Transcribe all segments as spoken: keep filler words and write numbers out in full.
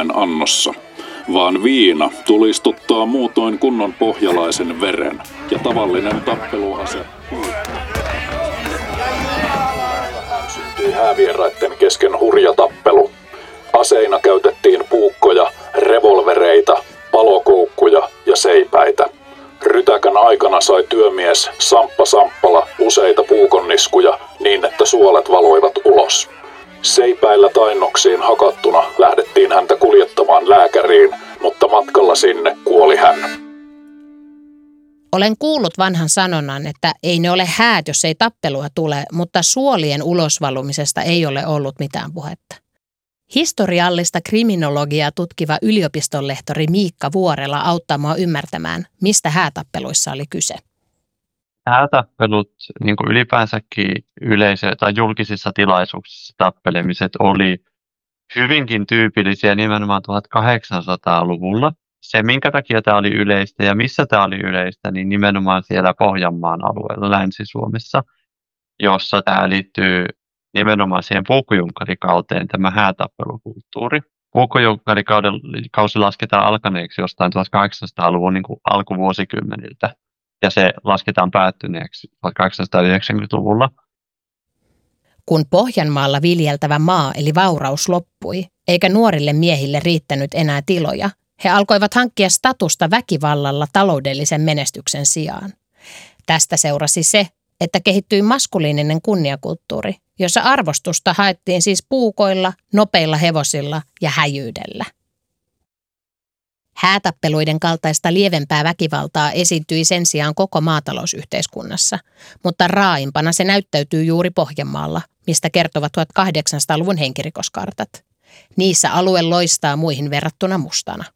vain annossa, vaan viina tulistuttaa muutoin kunnon pohjalaisen veren ja tavallinen tappeluase. Syntyi häävieraitten kesken hurja tappelu. Aseina käytettiin puukkoja, revolvereita, palokoukkuja ja seipäitä. Rytäkän aikana sai työmies Samppa Samppala useita puukonniskuja niin, että suolet valoivat ulos. Seipäillä tainnoksiin hakattuna lähdettiin häntä kuljettamaan lääkäriin, mutta matkalla sinne kuoli hän. Olen kuullut vanhan sanonnan, että ei ne ole häät, jos ei tappelua tule, mutta suolien ulosvalumisesta ei ole ollut mitään puhetta. Historiallista kriminologiaa tutkiva yliopistonlehtori Miikka Vuorela auttaa mua ymmärtämään, mistä häätappeluissa oli kyse. Häätappelut, niin kuin ylipäänsäkin yleisö- tai julkisissa tilaisuuksissa tappelemiset oli hyvinkin tyypillisiä nimenomaan tuhatkahdeksansataaluvulla. Se, minkä takia tämä oli yleistä ja missä tämä oli yleistä, niin nimenomaan siellä Pohjanmaan alueella Länsi-Suomessa, jossa tämä liittyy nimenomaan siihen puukkojunkarikauteen, tämä häätappelukulttuuri. Puukkojunkarikausi lasketaan alkaneeksi jostain tuhatkahdeksansataaluvun niin kuin alkuvuosikymmeniltä, ja se lasketaan päättyneeksi tuhatkahdeksansataayhdeksänkymmentäluvulla. Kun Pohjanmaalla viljeltävä maa eli vauraus loppui, eikä nuorille miehille riittänyt enää tiloja, he alkoivat hankkia statusta väkivallalla taloudellisen menestyksen sijaan. Tästä seurasi se, että kehittyi maskuliininen kunniakulttuuri, jossa arvostusta haettiin siis puukoilla, nopeilla hevosilla ja häjyydellä. Häätappeluiden kaltaista lievempää väkivaltaa esiintyi sen sijaan koko maatalousyhteiskunnassa, mutta raaimpana se näyttäytyy juuri Pohjanmaalla, mistä kertovat tuhatkahdeksansataaluvun henkirikoskartat. Niissä alue loistaa muihin verrattuna mustana.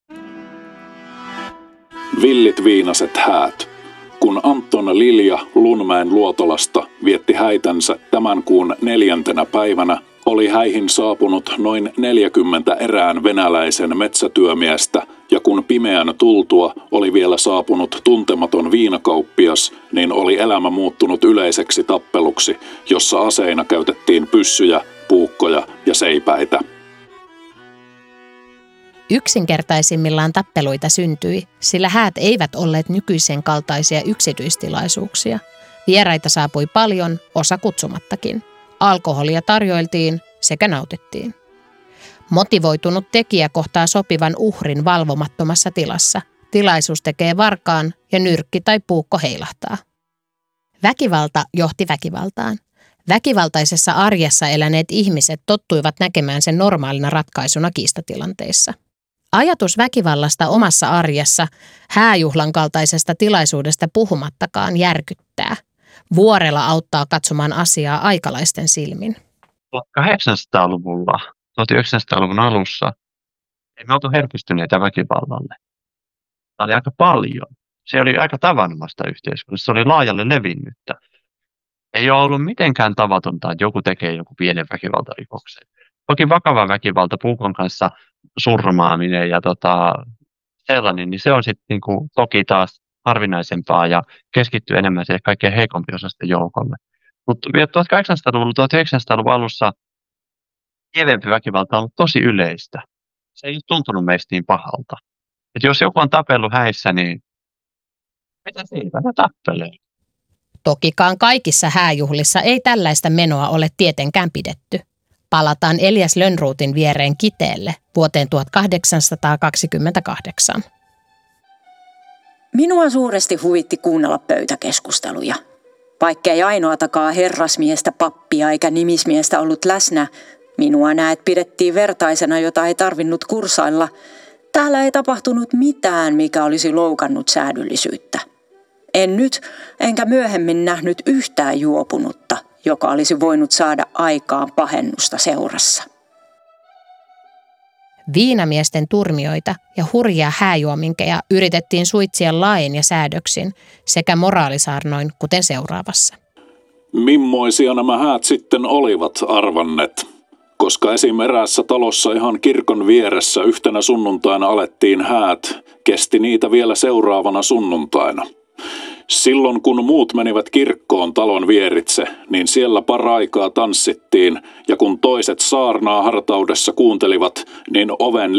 Villit viinaset häät. Kun Anton Lilja Lunmäen Luotolasta vietti häitänsä tämän kuun neljäntenä päivänä, oli häihin saapunut noin neljäkymmentä erään venäläisen metsätyömiestä, ja kun pimeän tultua oli vielä saapunut tuntematon viinakauppias, niin oli elämä muuttunut yleiseksi tappeluksi, jossa aseina käytettiin pyssyjä, puukkoja ja seipäitä. Yksinkertaisimmillaan tappeluita syntyi, sillä häät eivät olleet nykyisen kaltaisia yksityistilaisuuksia. Vieraita saapui paljon, osa kutsumattakin. Alkoholia tarjoiltiin sekä nautittiin. Motivoitunut tekijä kohtaa sopivan uhrin valvomattomassa tilassa. Tilaisuus tekee varkaan ja nyrkki tai puukko heilahtaa. Väkivalta johti väkivaltaan. Väkivaltaisessa arjessa eläneet ihmiset tottuivat näkemään sen normaalina ratkaisuna kiistatilanteissa. Ajatus väkivallasta omassa arjessa, hääjuhlan kaltaisesta tilaisuudesta puhumattakaan, järkyttää. Vuorela auttaa katsomaan asiaa aikalaisten silmin. tuhatkahdeksansataaluvulla, tuhatyhdeksänsataaluvun alussa ei me oltu herkistyneitä väkivallalle. Tämä oli aika paljon. Se oli aika tavanomaista yhteiskunnassa. Se oli laajalle levinnyttä. Ei ole ollut mitenkään tavatonta, että joku tekee joku pienen väkivaltarikoksen. Toki vakava väkivalta, puukon kanssa surmaaminen ja tota, sellainen, niin se on sitten niinku, toki taas harvinaisempaa ja keskittyy enemmän siihen kaikkein heikompiosaisten joukolle. Mutta vielä tuhatkahdeksansataaluvun, tuhatyhdeksänsataaluvun alussa lievempi väkivalta on ollut tosi yleistä. Se ei ole tuntunut meistä niin pahalta. Et jos joku on tapellut häissä, niin mitä siitä? Ne tappelee. Tokikaan kaikissa hääjuhlissa ei tällaista menoa ole tietenkään pidetty. Palataan Elias Lönnrotin viereen Kiteelle vuoteen tuhatkahdeksansataakaksikymmentäkahdeksan. Minua suuresti huvitti kuunnella pöytäkeskusteluja. Vaikkei ainoatakaan herrasmiestä, pappia eikä nimismiestä ollut läsnä, minua näet pidettiin vertaisena, jota ei tarvinnut kursailla. Täällä ei tapahtunut mitään, mikä olisi loukannut säädyllisyyttä. En nyt, enkä myöhemmin nähnyt yhtään juopunutta, joka olisi voinut saada aikaan pahennusta seurassa. Viinamiesten turmioita ja hurjia hääjuominkeja yritettiin suitsia lain ja säädöksin sekä moraalisaarnoin, kuten seuraavassa. Mimmoisia nämä häät sitten olivat, arvannet? Koska esim. Eräässä talossa ihan kirkon vieressä yhtenä sunnuntaina alettiin häät, kesti niitä vielä seuraavana sunnuntaina. Silloin kun muut menivät kirkkoon talon vieritse, niin siellä paraikaa tanssittiin, ja kun toiset saarnaa hartaudessa kuuntelivat, niin oven